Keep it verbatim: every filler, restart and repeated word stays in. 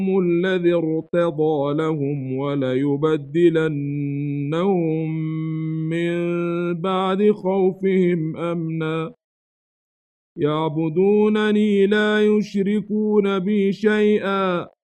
الذي ارتضى لهم وليبدلنهم من بعد خوفهم أمنا يعبدونني لا يشركون بي شيئا